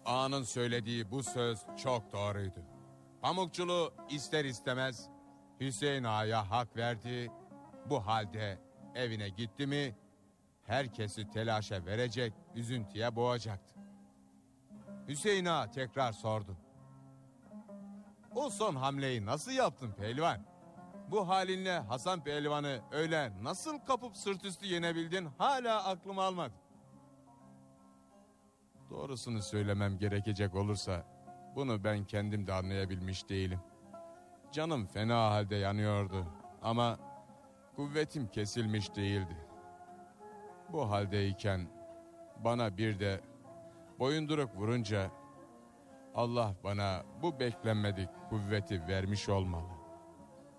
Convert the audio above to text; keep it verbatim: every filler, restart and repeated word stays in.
Ağanın söylediği bu söz çok doğruydu. Pamukçulu ister istemez Hüseyin Ağa'ya hak verdi. Bu halde evine gitti mi herkesi telaşa verecek, üzüntüye boğacaktı. Hüseyin Ağa tekrar sordu. O son hamleyi nasıl yaptın pehlivan? Bu halinle Hasan Pehlivan'ı öyle nasıl kapıp sırt üstü yenebildin hala aklım almadı. Doğrusunu söylemem gerekecek olursa bunu ben kendim de anlayabilmiş değilim. Canım fena halde yanıyordu ama kuvvetim kesilmiş değildi. Bu haldeyken bana bir de boyunduruk vurunca Allah bana bu beklenmedik kuvveti vermiş olmalı.